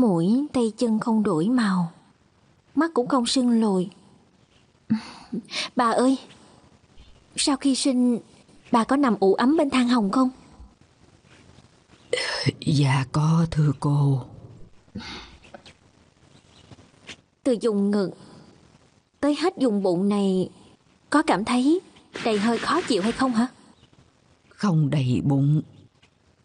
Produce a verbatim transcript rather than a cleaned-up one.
mũi, tay chân không đổi màu, mắt cũng không sưng lồi. Bà ơi, sau khi sinh bà có nằm ủ ấm bên than hồng không? Dạ có thưa cô. Từ vùng ngực tới hết vùng bụng này có cảm thấy đầy hơi khó chịu hay không hả? Không đầy bụng,